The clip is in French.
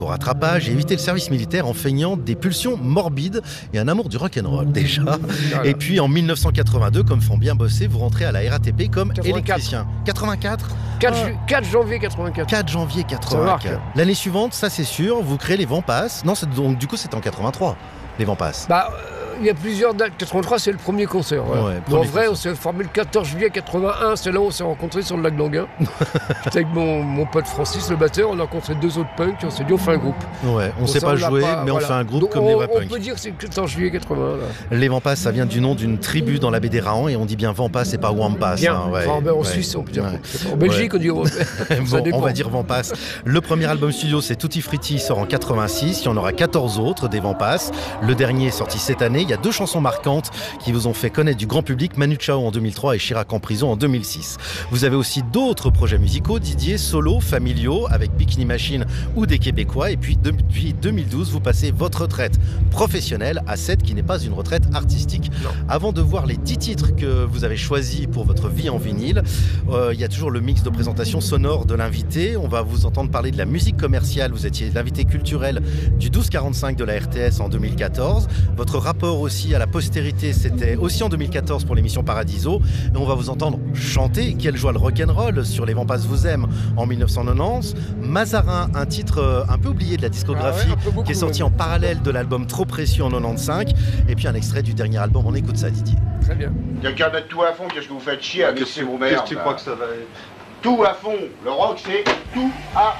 Au rattrapage et éviter le service militaire en feignant des pulsions morbides et un amour du rock'n'roll déjà. Voilà. Et puis en 1982, comme font bien bosser, vous rentrez à la RATP comme 84. électricien. 84 4 janvier 84. 4 janvier Ça 84. marque. L'année suivante, ça c'est sûr, vous créez les Vents Passent. Non, donc du coup c'est en 83, les Vents Passent. Il y a plusieurs dates. 83, c'est le premier concert. Voilà. Ouais, Mais premier en vrai, concert. on s'est formé le 14 juillet 81. C'est là où on s'est rencontrés sur le lac d'Anguin. J'étais avec mon pote Francis, le batteur. On a rencontré 2 autres punks. On s'est dit, on fait un groupe. Ouais, on Bon, sait ça, pas l'a jouer, mais voilà. on fait un groupe Donc, comme les vrais on punks. peut dire que c'est le 14 juillet 81. Là. Les Vents Passent, ça vient du nom d'une tribu dans la baie des Rahans et on dit bien Vents Passent et pas Wampas. Bien. Hein, ouais, En ouais, Suisse, on peut dire. ouais. En Belgique, on dit. Ça Bon, dépend. on va dire Vents Passent. Le premier album studio, c'est Tutti Frutti, il sort en 86. Il y en aura 14 autres, des Vents Passent. Le dernier est sorti cette année. Il y a 2 chansons marquantes qui vous ont fait connaître du grand public, Manu Chao en 2003 et Chirac en prison en 2006. Vous avez aussi d'autres projets musicaux, Didier, solo, familiaux, avec Bikini Machine ou des Québécois. Et puis depuis 2012, vous passez votre retraite professionnelle à cette qui n'est pas une retraite artistique. Non. Avant de voir les 10 titres que vous avez choisis pour votre vie en vinyle, il y a toujours le mix de présentation sonore de l'invité. On va vous entendre parler de la musique commerciale. Vous étiez l'invité culturel du 1245 de la RTS en 2014. Votre rapport aussi à la postérité, c'était aussi en 2014 pour l'émission Paradiso. Et on va vous entendre chanter Quelle joie le rock'n'roll sur Les Vents Passent vous aiment en 1990. Mazarin, un titre un peu oublié de la discographie, Ah ouais, un peu beaucoup, qui est sorti même. en parallèle de l'album Trop précieux en 95. Et puis un extrait du dernier album. On écoute ça, Didier. Très bien. Y'a qu'à mettre tout à fond, qu'est-ce que vous faites chier à mixer vos merdes. Qu'est-ce que tu crois que ça va être? Tout à fond, le rock c'est tout à